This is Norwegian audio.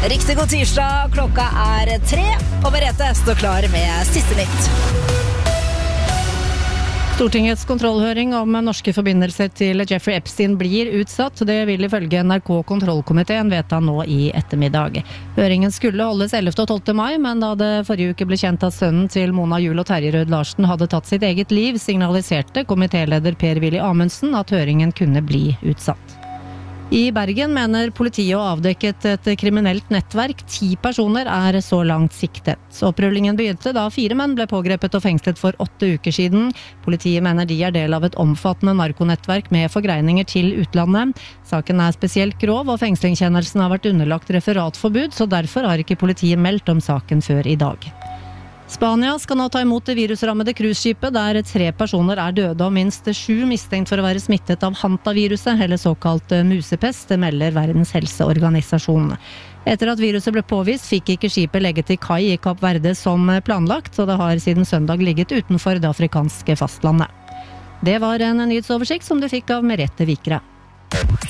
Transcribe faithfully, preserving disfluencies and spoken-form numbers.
Riktig god tirsdag, klokka er tre, og Merete står klar med siste nytt. Stortingets kontrollhøring om norske forbindelser til Jeffrey Epstein blir utsatt. Det vil ifølge N R K kontrollkomiteen vedta nå i ettermiddag. Høringen skulle holdes ellevte og tolvte mai, men da det forrige uke ble kjent at sønnen til Mona Juel og Terje Rød Larsen hadde tatt sitt eget liv, signaliserte komitéleder Per-Willy Amundsen at høringen kunne bli utsatt. I Bergen mener politiet å ha avdekket et kriminelt nettverk. Ti personer er så langt siktet. Opprulingen begynte da fire menn ble pågrepet og fengslet for åtte uker siden. Politiet mener de er del av et omfattende narkonettverk med forgreininger til utlandet. Saken er spesielt grov, og fengslingskjennelsen har vært underlagt referatforbud, så derfor har ikke politiet meldt om saken før i dag. Spania skal nå ta imot det virusrammede cruiseskipet, der tre personer er døde og minst sju mistenkt for å være smittet av hantaviruset, eller såkalt musepest, det melder Verdens helseorganisasjon. Etter at viruset ble påvist, fikk ikke skipet legget til kai i Kapp Verde som planlagt, og det har siden søndag ligget utenfor det afrikanske fastlandet. Det var en nyhetsoversikt som du fikk av Merete Vikre.